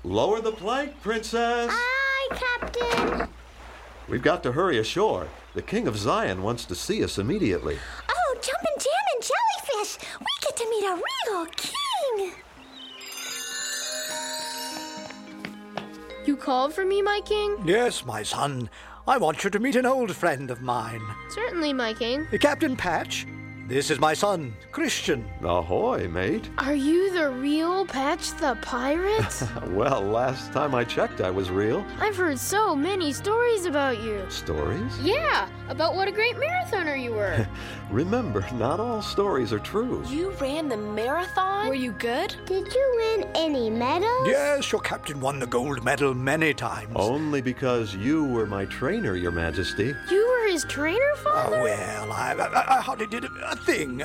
Lower the plank, Princess! Aye, Captain. We've got to hurry ashore. The King of Zion wants to see us immediately. Oh, jumpin' jam and jellyfish! We get to meet a real king! You called for me, my king? Yes, my son. I want you to meet an old friend of mine. Certainly, my king. Captain Patch. This is my son, Christian. Ahoy, mate. Are you the real Patch the Pirate? Well, last time I checked, I was real. I've heard so many stories about you. Stories? Yeah, about what a great marathoner you were. Remember, not all stories are true. You ran the marathon? Were you good? Did you win any medals? Yes, your captain won the gold medal many times. Only because you were my trainer, Your Majesty. You were his trainer, Father? Well, I hardly did a thing.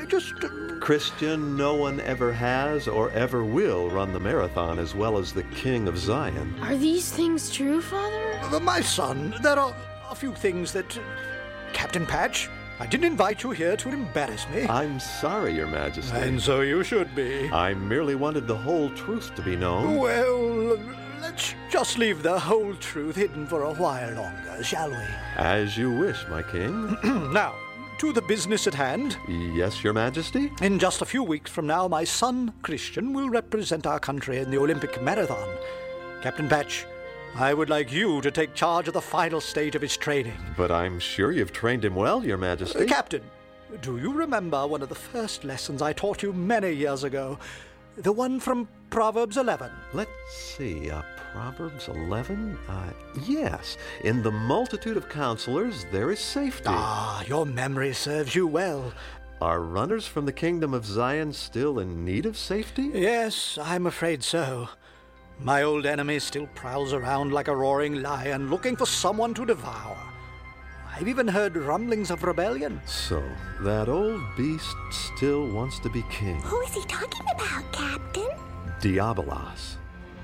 Christian, no one ever has or ever will run the marathon as well as the King of Zion. Are these things true, Father? My son, there are a few things that... Captain Patch, I didn't invite you here to embarrass me. I'm sorry, Your Majesty. And so you should be. I merely wanted the whole truth to be known. Well, let's just leave the whole truth hidden for a while longer, shall we? As you wish, my king. Now, to the business at hand. Yes, Your Majesty? In just a few weeks from now, my son, Christian, will represent our country in the Olympic Marathon. Captain Patch, I would like you to take charge of the final stage of his training. But I'm sure you've trained him well, Your Majesty. Captain, do you remember one of the first lessons I taught you many years ago? The one from Proverbs 11. Let's see, Proverbs 11? Yes. In the multitude of counselors, there is safety. Ah, your memory serves you well. Are runners from the kingdom of Zion still in need of safety? Yes, I'm afraid so. My old enemy still prowls around like a roaring lion, looking for someone to devour. I've even heard rumblings of rebellion. So, that old beast still wants to be king. Who is he talking about, Captain? Diabolos.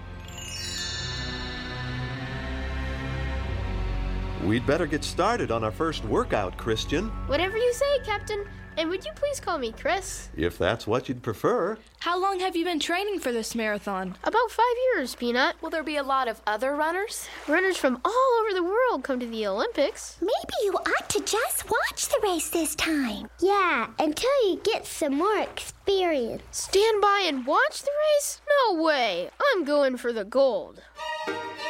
We'd better get started on our first workout, Christian. Whatever you say, Captain. And would you please call me Chris? If that's what you'd prefer. How long have you been training for this marathon? About 5 years, Peanut. Will there be a lot of other runners? Runners from all over the world come to the Olympics. Maybe you ought to just watch the race this time. Yeah, until you get some more experience. Stand by and watch the race? No way. I'm going for the gold.